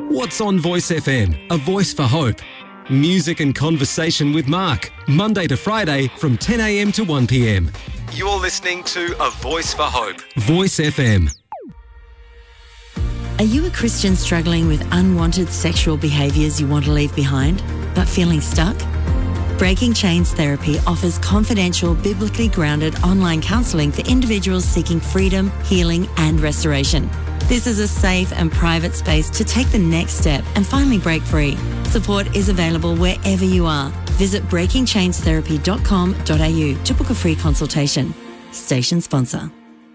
What's on Voice FM? A voice for hope. Music and conversation with Mark, Monday to Friday from 10 a.m. to 1 p.m. You're listening to A Voice for Hope. Voice FM. Are you a Christian struggling with unwanted sexual behaviours you want to leave behind, but feeling stuck? Breaking Chains Therapy offers confidential, biblically grounded online counselling for individuals seeking freedom, healing and restoration. This is a safe and private space to take the next step and finally break free. Support is available wherever you are. Visit breakingchainstherapy.com.au to book a free consultation. Station sponsor.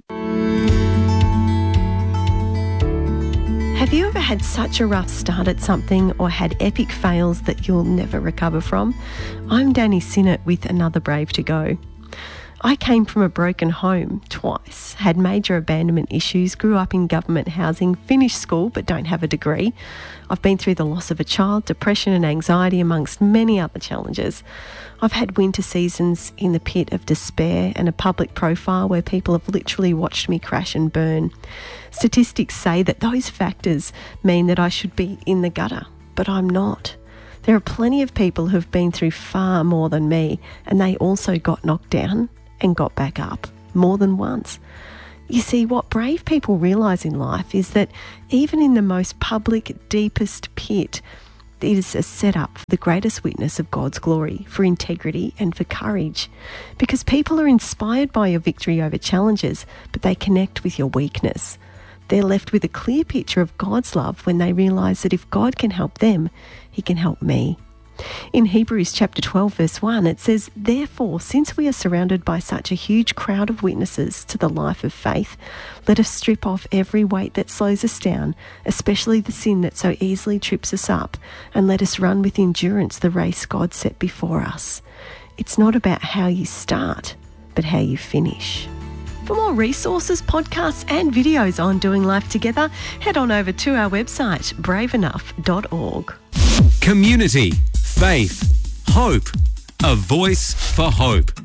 Have you ever had such a rough start at something or had epic fails that you'll never recover from? I'm Danny Sinnott with Another Brave to Go. I came from a broken home twice, had major abandonment issues, grew up in government housing, finished school but don't have a degree. I've been through the loss of a child, depression and anxiety amongst many other challenges. I've had winter seasons in the pit of despair and a public profile where people have literally watched me crash and burn. Statistics say that those factors mean that I should be in the gutter, but I'm not. There are plenty of people who've been through far more than me, and they also got knocked down and got back up more than once. You see, what brave people realise in life is that even in the most public, deepest pit, it is a setup for the greatest witness of God's glory, for integrity and for courage. Because people are inspired by your victory over challenges, but they connect with your weakness. They're left with a clear picture of God's love when they realise that if God can help them, He can help me. In Hebrews chapter 12 verse 1 it says, "Therefore, since we are surrounded by such a huge crowd of witnesses to the life of faith, let us strip off every weight that slows us down, especially the sin that so easily trips us up, and let us run with endurance the race God set before us." It's not about how you start, but how you finish. For more resources, podcasts and videos on doing life together, head on over to our website, braveenough.org. Community, faith, hope. A voice for hope.